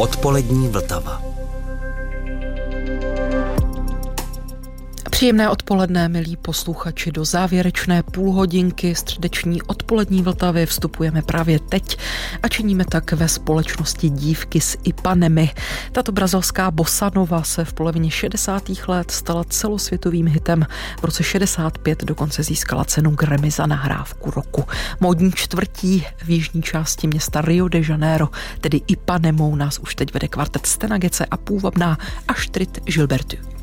Odpolední Vltava. Příjemné odpoledne, milí posluchači, do závěrečné půlhodinky středeční odpolední Vltavy vstupujeme právě teď a činíme tak ve společnosti dívky z Ipanemy. Tato brazilská bossa nova se v polovině 60. let stala celosvětovým hitem. V roce 65 dokonce získala cenu Grammy za nahrávku roku. Módní čtvrtí v jižní části města Rio de Janeiro, tedy Ipanemou, nás už teď vede kvartet Stena Getze a půvabná Astrid Gilbertu.